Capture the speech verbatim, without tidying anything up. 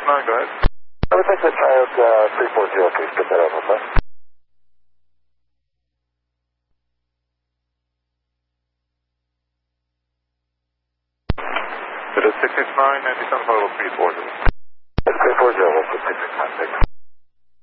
nine, go ahead. I would like to try out uh, three four zero, please put that out, okay? It is six six nine, and descend for level three four zero. three four zero, we'll put six six nine, six.